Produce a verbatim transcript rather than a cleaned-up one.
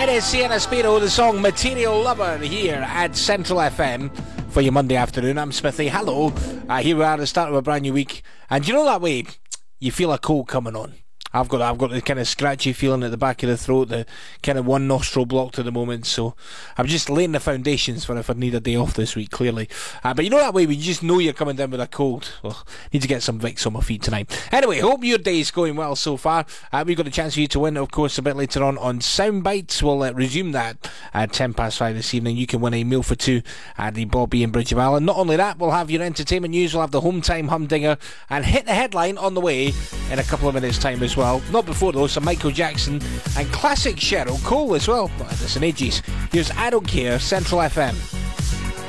It is Sienna Spiro, the song Material Lover, here at Central F M for your Monday afternoon. I'm Smithy. Hello. Uh, here we are at the start of a brand new week. And you know that way you feel a cold coming on? I've got I've got the kind of scratchy feeling at the back of the throat, the kind of one nostril blocked at the moment, so I'm just laying the foundations for if I need a day off this week, clearly. Uh, but you know that way when you just know you're coming down with a cold? Well, need to get some Vicks on my feet tonight. Anyway, hope your day is going well so far. Uh, we've got a chance for you to win, of course, a bit later on on Soundbites. We'll uh, resume that at ten past five this evening. You can win a meal for two at the Bobby in Bridge of Allen. Not only that, we'll have your entertainment news, we'll have the Home Time Humdinger, and Hit the Headline on the way in a couple of minutes' time as well. Not before though, some Michael Jackson and classic Cheryl Cole as well. Not had this in ages. Here's I Don't Care, Central F M.